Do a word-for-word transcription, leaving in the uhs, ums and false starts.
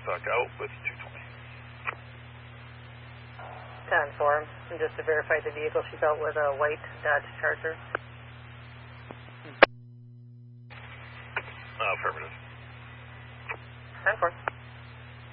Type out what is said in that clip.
Tuck out with two twenty. ten four, and just to verify the vehicle, she's out with a white Dodge Charger. Uh, affirmative.